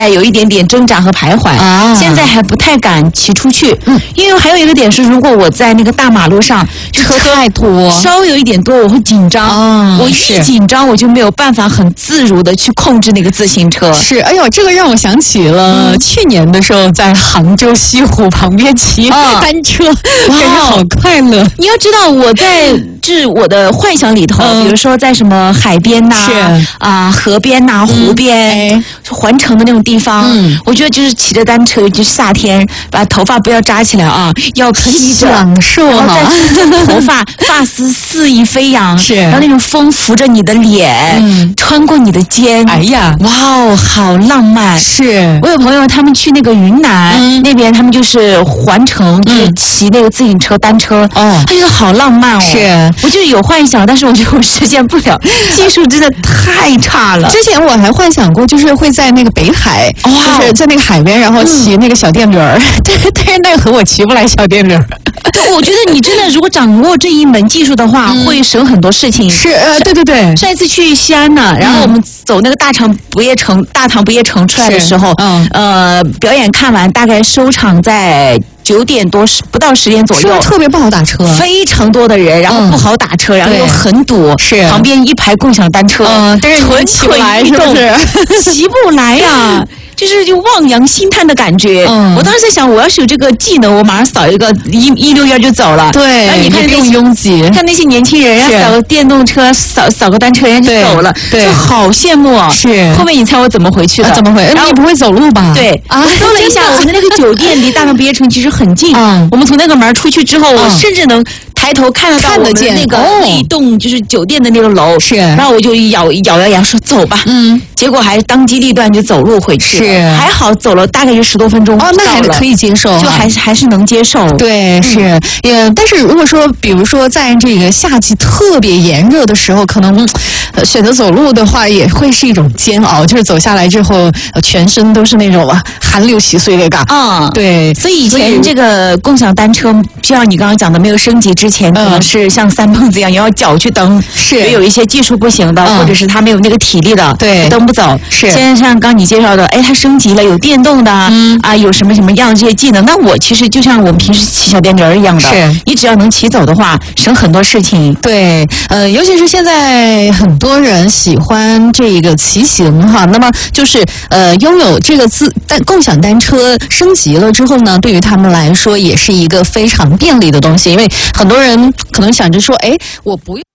有一点点挣扎和徘徊啊， 现在还不太敢骑出去。因为还有一个点是，如果我在那个大马路上， 车太多， 稍有一点多，我会紧张。我一紧张，我就没有办法很自如的去控制那个自行车。 是，哎呦，这个让我想起了去年的时候，在杭州西湖旁边骑单车，感觉好快乐。 你要知道，我在我的幻想里头，比如说在什么海边呐、河边呐、湖边、环城的那种地方，我觉得就是骑着单车，就是夏天，把头发不要扎起来啊，要披着， 享受然后再头发丝肆意飞扬，然后那种风拂着你的脸，穿过你的肩， 哎呀， 哇哦，好浪漫！ 是我有朋友他们去那个云南那边，他们就是环城，就是骑那个自行车、单车，他觉得好浪漫哦。 是， 我就是有幻想，但是我觉得我实现不了，技术真的太差了。 之前我还幻想过，就是会在那个北海，就是在那个海边，然后骑那个小电驴儿，但是奈何我骑不来小电驴儿。 对，我觉得你真的如果掌握这一门技术的话，会省很多事情。 是，对。 上一次去西安呢，然后我们走那个大唐不夜城出来的时候，表演看完，大概收场在9点多，不到10点左右， 特别不好打车， 非常多的人，然后不好打车，然后又很堵， 是旁边一排共享单车， 但是纯骑不来，是不是？ 骑不来呀。就望洋兴叹的感觉。我当时在想，我要是有这个技能，我马上扫一个161就走了。 对， 然后你看不用拥挤， 看那些年轻人，人家扫个电动车，扫个单车，人家就走了，就好羡慕哦。 是。 后面你猜我怎么回去的？ 怎么回？然后你不会走路吧？ 对。我搜了一下，我们的那个酒店离大唐不夜城其实很近。我们从那个门出去之后，我甚至能抬头看得到我们那个那栋就是酒店的那个楼。 是。 然后我就咬牙说走吧。结果还当机立断就走路回去。 是。 还好走了大概就10多分钟。 那还可以接受。 就还是能接受。 对，是。但是如果说，比如说在这个夏季特别炎热的时候，可能选择走路的话，也会是一种煎熬。就是走下来之后，全身都是那种寒流袭碎的感。对。 所以以前这个共享单车，就像你刚刚讲的，没有升级之前，可能是像三蹦子一样，你要脚去蹬。 是。 也有一些技术不行的，或者是他没有那个体力的， 对， 蹬不走。 是。 现在像刚你介绍的，它升级了，有电动的，有什么样的这些技能。那我其实就像我们平时骑小电驴儿一样的， 是。 你只要能骑走的话，省很多事情。 对，尤其是现在很多人喜欢这个骑行哈，那么就是拥有这个共享单车升级了之后呢，对于他们来说也是一个非常便利的东西，因为很多人可能想着说，我不用。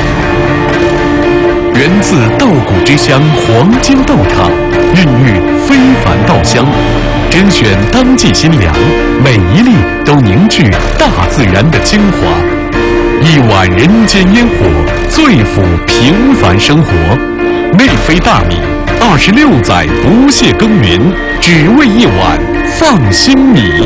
源自稻谷之乡黄金稻场，孕育非凡稻香，甄选当季新粮，每一粒都凝聚大自然的精华。一碗人间烟火，最抚平凡生活。内飞大米，26载不懈耕耘，只为一碗放心米。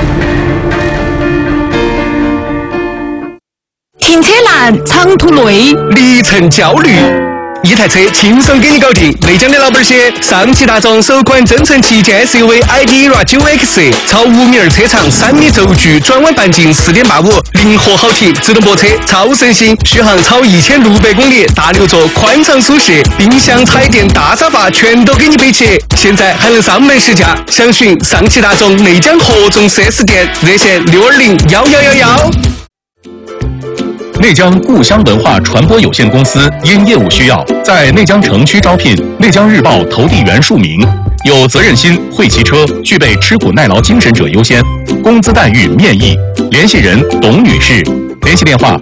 停车难，长途累， 里程焦虑。一台车轻松给你搞定。内江的老板些，上汽大众首款增程旗舰 SUV ID.ERA 9X， 超5米2车长，3米轴距，转弯半径4.85，灵活好停，自动泊车，超省心，续航超1600公里，大6座，宽敞舒适，冰箱、彩电、大沙发全都给你备齐。现在还能上门试驾，详询上汽大众内江合众 4S 店，热线6201111。 内江故乡文化传播有限公司因业务需要，在内江城区招聘内江日报投递员数名，有责任心、会骑车、具备吃苦耐劳精神者优先，工资待遇面议。联系人董女士，联系电话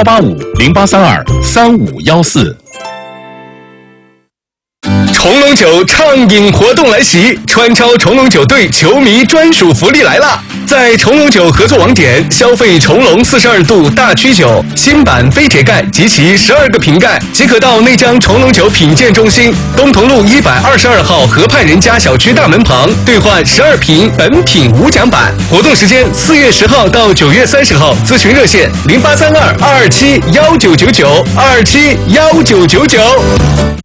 185-0832-3514。 冲龙酒畅饮活动来袭，川超冲龙酒队球迷专属福利来了！在冲龙酒合作网点消费冲龙42度大曲酒新版飞铁盖及其12个瓶盖，即可到内江冲龙酒品鉴中心东同路122号河畔人家小区大门旁兑换12瓶本品无奖版。活动时间4月10号到9月30号，咨询热线0832-227-1999，227-1999。